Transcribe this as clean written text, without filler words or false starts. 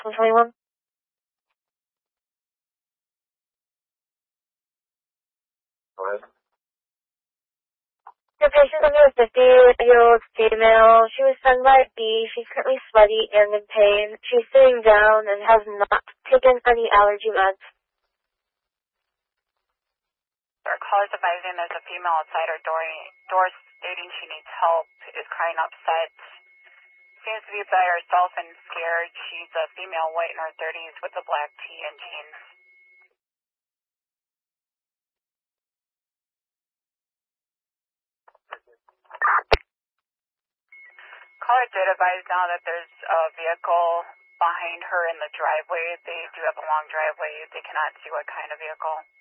121. The patient number is 50-year-old female. She was sent by B. She's currently sweaty and in pain. She's sitting down and has not taken any allergy meds. Our call is advising there's a female outside her door stating she needs help, is crying upset. Seems to be by herself and scared. She's a female, white, in her 30s with a black tee and jeans. Caller did advise now that there's a vehicle behind her in the driveway. They do have a long driveway. They cannot see what kind of vehicle.